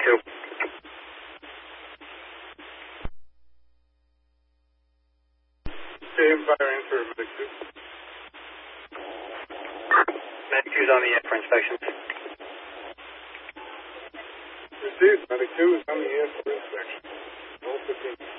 2. Okay, fire in for Medic 2. Medic 2's on the air for inspection. Received. Medic 2 is on the air for inspection. Roll 15.